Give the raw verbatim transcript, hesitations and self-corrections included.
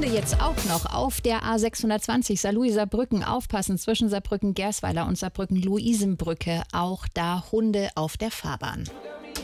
Hunde jetzt auch noch auf der A sechshundertzwanzig Saarlouis-Saarbrücken. Aufpassen zwischen Saarbrücken-Gersweiler und Saarbrücken-Luisenbrücke. Auch da Hunde auf der Fahrbahn.